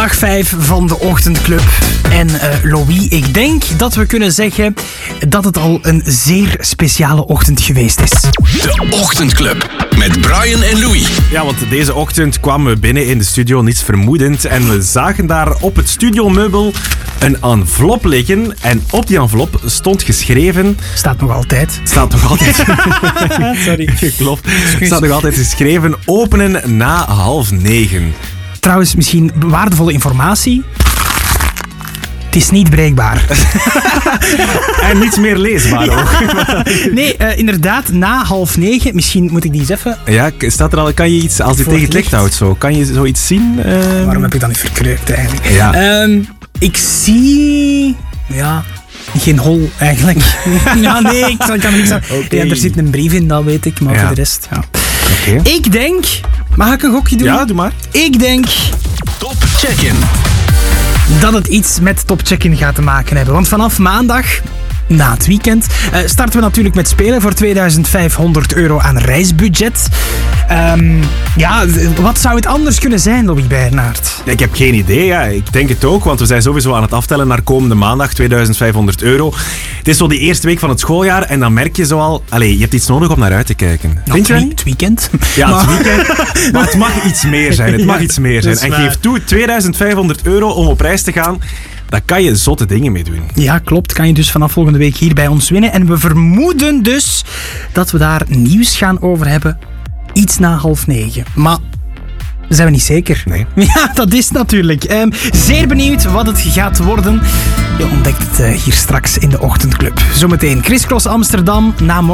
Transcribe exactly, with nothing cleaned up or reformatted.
Dag vijf van de Ochtendclub. En uh, Louis, ik denk dat we kunnen zeggen dat het al een zeer speciale ochtend geweest is. De Ochtendclub met Brian en Louis. Ja, want deze ochtend kwamen we binnen in de studio, niets vermoedend. En we zagen daar op het studiomeubel een envelop liggen. En op die envelop stond geschreven... Staat nog altijd. Staat nog altijd... Sorry. Klopt. Staat nog altijd geschreven, openen na half negen. Trouwens, misschien waardevolle informatie. Het is niet breekbaar. En niets meer leesbaar ja. ook. Nee, uh, inderdaad, na half negen. Misschien moet ik die eens even... Ja, staat er al, kan je iets, als je tegen het licht houdt zo, kan je zoiets zien? Uh... Waarom heb ik dat niet verkreukt eigenlijk? Ja. Um, ik zie... Ja... Geen hol, eigenlijk. Ja, nee, ik kan er niks aan. Okay. Ja, er zit een brief in, dat weet ik, maar ja. voor de rest... Ja. Okay. Ik denk... Mag ik een gokje doen? Ja, doe maar. Ik denk... Top Check-in. Dat het iets met Top Check-in gaat te maken hebben. Want vanaf maandag... Na het weekend uh, starten we natuurlijk met spelen voor tweeduizend vijfhonderd euro aan reisbudget. Um, ja, wat zou het anders kunnen zijn, Louis Bernhard? Ik heb geen idee, ja. Ik denk het ook, want we zijn sowieso aan het aftellen naar komende maandag, tweeduizend vijfhonderd euro. Het is zo die eerste week van het schooljaar en dan merk je zo al... Allee, je hebt iets nodig om naar uit te kijken. Ja, Vind je het, het weekend. Ja, maar... het weekend. Maar het mag iets meer zijn. Het mag ja, iets meer zijn. En geef toe, tweeduizend vijfhonderd euro om op reis te gaan... Daar kan je zotte dingen mee doen. Ja, klopt. Kan je dus vanaf volgende week hier bij ons winnen. En we vermoeden dus dat we daar nieuws gaan over hebben. Iets na half negen. Maar zijn we niet zeker? Nee. Ja, dat is natuurlijk. Um, zeer benieuwd wat het gaat worden. Je ontdekt het uh, hier straks in de Ochtendclub. Zometeen Crisscross Amsterdam na